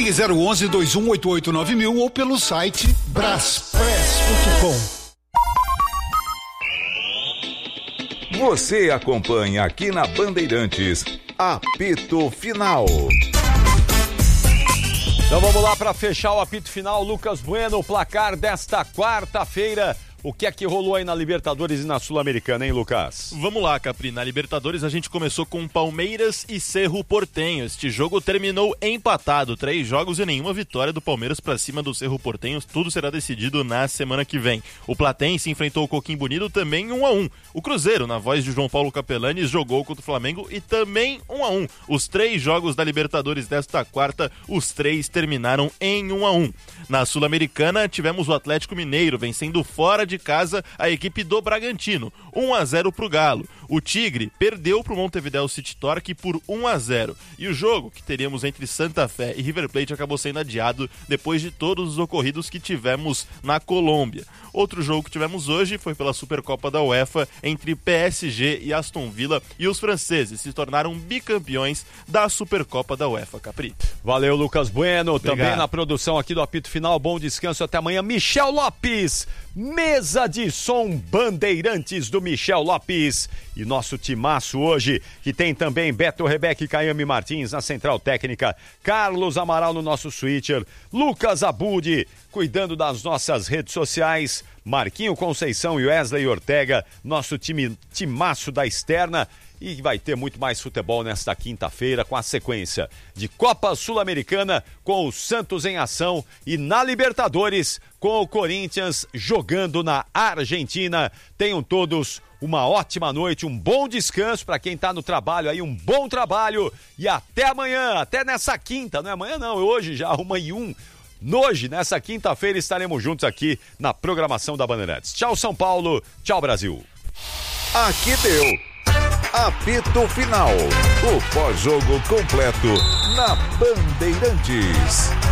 Ligue 011-2188-9000 ou pelo site braspress.com. Você acompanha aqui na Bandeirantes, Apito Final. Então vamos lá para fechar o apito final. Lucas Bueno, o placar desta quarta-feira. O que é que rolou aí na Libertadores e na Sul-Americana, hein, Lucas? Vamos lá, Capri. Na Libertadores a gente começou com Palmeiras e Cerro Porteño. Este jogo terminou empatado. 3 jogos e nenhuma vitória do Palmeiras para cima do Cerro Porteño. Tudo será decidido na semana que vem. O Platense enfrentou o Coquimbo Unido também 1-1. O Cruzeiro, na voz de João Paulo Capelani, jogou contra o Flamengo e também 1-1. Os 3 jogos da Libertadores desta quarta, os 3 terminaram em 1-1. Na Sul-Americana tivemos o Atlético Mineiro vencendo fora de casa a equipe do Bragantino, 1-0 pro Galo. O Tigre perdeu pro Montevideo City Torque por 1-0. E o jogo que teríamos entre Santa Fé e River Plate acabou sendo adiado depois de todos os ocorridos que tivemos na Colômbia. Outro jogo que tivemos hoje foi pela Supercopa da UEFA entre PSG e Aston Villa, e os franceses se tornaram bicampeões da Supercopa da UEFA, Capri. Valeu, Lucas Bueno. Obrigado. Também na produção aqui do Apito Final. Bom descanso, até amanhã. Michel Lopes, mesa de som Bandeirantes do Michel Lopes. E nosso timaço hoje, que tem também Beto Rebeca e Caiame Martins na Central Técnica, Carlos Amaral no nosso switcher, Lucas Abud cuidando das nossas redes sociais, Marquinho Conceição e Wesley Ortega, nosso timaço da externa. E vai ter muito mais futebol nesta quinta-feira com a sequência de Copa Sul-Americana com o Santos em ação e na Libertadores com o Corinthians jogando na Argentina. Tenham todos uma ótima noite, um bom descanso para quem está no trabalho aí, um bom trabalho e até amanhã, até nessa quinta, não é amanhã não, é hoje já, 1h01. Hoje, nessa quinta-feira, estaremos juntos aqui na programação da Bandeirantes. Tchau, São Paulo. Tchau, Brasil. Aqui deu Apito Final. O pós-jogo completo na Bandeirantes.